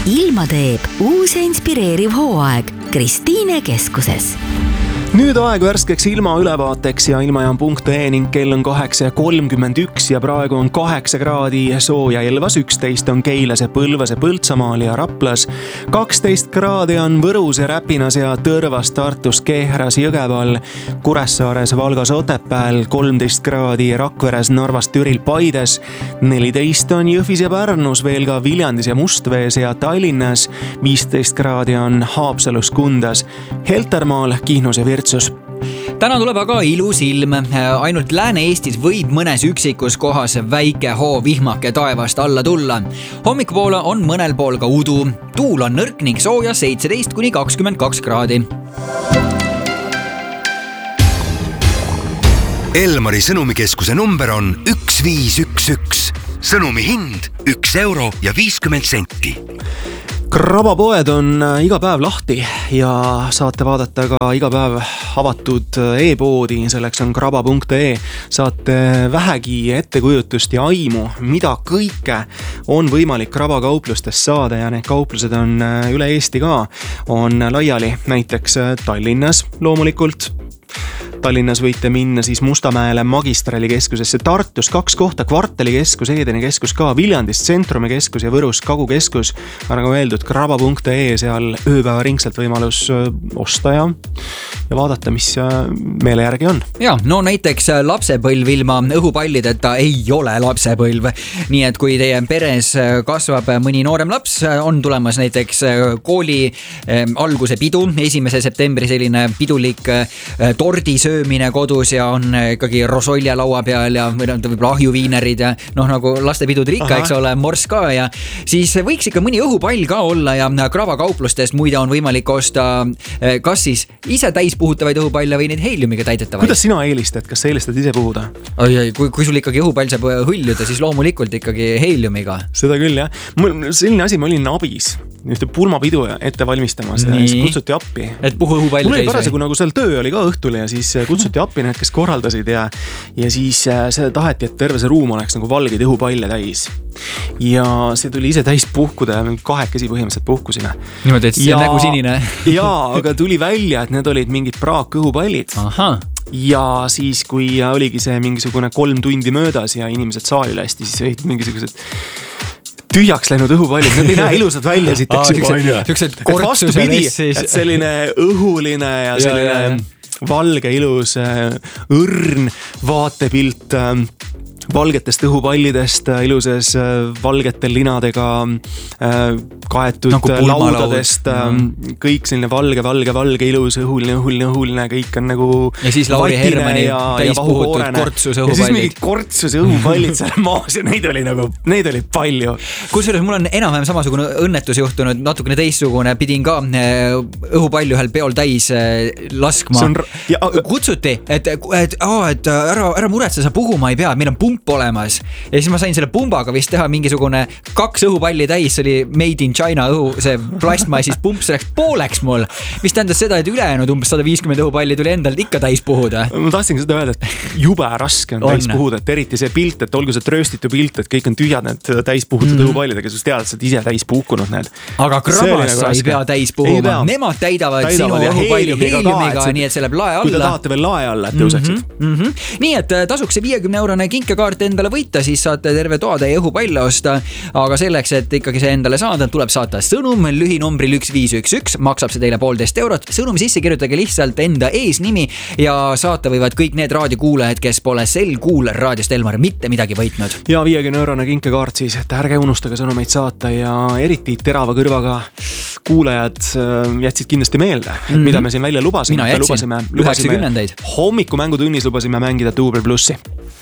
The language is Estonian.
ilma teeb uus ja inspireeriv hooaeg Kristiine keskuses. Nüüd aeg värskeks ilmaülevaateks ja ilmajaam.ee ning kell on 8:31 ja praegu on 8 kraadi sooja Elvas, 11 on Keilas ja Põlvas ja Põltsamaal ja Raplas, 12 kraadi on Võrus ja Räpinas ja Tõrvas, Tartus, Kehras, Jõgeval, Kuressaares, Valgas, Otepääl, 13 kraadi Rakveres, Narvas, Türil, Paides, 14 on Jõhvis ja Pärnus, veel ka Viljandis ja Mustvees ja Tallinnas, 15 kraadi on Haapsalus, Kundas, Heltermaal, Kihnus ja Virtsus. Täna tuleb aga ilus ilm. Ainult Lääne-Eestis võib mõnes üksikus kohas väike hoovihmake taevast alla tulla. Hommikupoole on mõnel pool ka udu. Tuul on nõrk ning sooja 17–22 kraadi. Elmari sõnumikeskuse number on 1511. Sõnumi hind 1 euro ja 50 senti. Krabapoed on iga päev lahti ja saate vaadata ka iga päev avatud e-poodi, selleks on kraba.ee. Saate vähegi ettekujutust ja aimu, mida kõike on võimalik krabakauplustes saada ja need kauplused on üle Eesti ka, on laiali, näiteks Tallinnas loomulikult. Tallinnas võite minna siis Mustamäele magistralikeskusesse, Tartus 2 kohta, Kvartalikeskus, Edeni keskus ka, Viljandis Tsentrumi keskus ja Võrus Kagu-keskus. Nagu öeldud, kraba.ee, seal ööpäeva ringselt võimalus osta ja vaadata, mis meele järgi on. Ja, no näiteks lapsepõlv ilma õhupallideta ei ole lapsepõlv. Nii et kui teie peres kasvab mõni noorem laps, on tulemas näiteks kooli alguse pidu, 1. septembri selline pidulik tordi söömine kodus ja on ikkagi rosolja laua peal ja võib-olla ahjuviinerid ja nagu lastepidudel ikka, eks ole, mors ka ja siis võiks ikka mõni õhupall ka olla ja Krava-kauplustest muide on võimalik osta kas siis ise täispuhutavaid õhupalle või neid heiliumiga täidetavaid. Kuidas sina eelistad? Kas sa eelistad ise puhuda? Kui sul ikkagi õhupall saab hõljuda, siis loomulikult ikkagi heiliumiga. Seda küll, jah. Selline asi, ma olin abis ühte pulmapidu ette valmistamas ja siis kutsuti appi. Et puhu õhupall käis. Mul oli parasjagu nagu seal töö oli ka õhtul ja siis kutsuti appi need, kes korraldasid ja siis see taheti, et terve see ruum oleks nagu valgeid õhupalle täis. Ja see tuli ise täis puhkuda ja 2 põhimõtteliselt puhkusime. Niimoodi, et see nägu sinine. Jaa, aga tuli välja, et need olid mingid praakõhupallid. Aha. Ja siis, kui oligi see mingisugune 3 tundi möödas ja inimesed saali lasti, siis olid mingisugused tühjaks läinud õhupallid, need ei näe ilusad välja siuksed kortsuse et selline õhuline ja selline valge ilus õrn vaatepilt valgetest õhupallidest, iluses valgetel linadega kaetud nagu laudadest, kõik selline valge, ilus, õhuline, kõik on nagu ja siis Lauri Hermani täispuhutud kortsuse õhupallid. Ja siis mingid kortsuse õhupallid seal maas ja neid oli palju. Kusjuures mul on enam-vähem samasugune õnnetus juhtunud, natukene teissugune, pidin ka õhupalli ühel peol täis laskma. Kutsuti, et ära muretse, sa puhuma ei pea, meil on pump olemas. Ja siis ma sain selle pumbaga vist teha mingisugune 2 õhupalli täis, see oli made in China see plastmassis pump, see läks pooleks mul, mis tähendas seda, et ülejäänud umbes 150 õhupalli tuli endalt ikka täis puhuda. Ma tahtsin seda öelda, et jube raske on täis puhuda, et eriti see pilt, et olgu see trööstitu pilt, et kõik on tühjad need täis puhutud õhupallidega, kes tead, et sa ise täis puhkunud need. Aga Krabas sa ei pea täis puhuma. Nemad täidavad sinu õhupalliumiga, nii et see läheb lae alla. Kui te tahate veel lae alla, et tõuseksid. Nii et tasuks see 50-eurone kinkekaart endale võita, siis saate terve toatäie õhupalle osta, aga selleks, et ikkagi see endale saada, tuleb saata sõnum lühinumbril 1511, maksab see teile 1,5 eurot, sõnumi sisse kirjutage lihtsalt enda eesnimi ja saata võivad kõik need raadiokuulajad, kes pole sel kuul raadiost Elmar mitte midagi võitnud. Ja 50-eurone kinkekaart siis, et ärge unustage sõnumeid saata ja eriti terava kõrvaga kuulajad jätsid kindlasti meelde, mida me siin välja lubasime. Mina jätsin, 90-ndaid. Hommikumängutunnis lubasime mängida Duubel Plussi.